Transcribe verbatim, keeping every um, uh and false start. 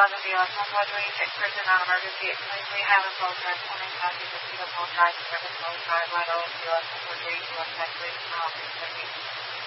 eleven B L S one four three six person on emergency at twenty-three Highland Road Drive, twenty Southeast Mosquito Falls Drive, Service Falls Drive, Lateral B L S one four three, U S Tech Police, Office thirty.